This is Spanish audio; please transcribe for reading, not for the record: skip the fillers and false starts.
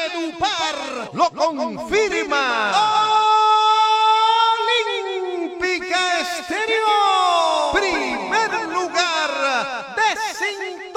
Valledupar lo confirma. Olímpica Estéreo, primer lugar de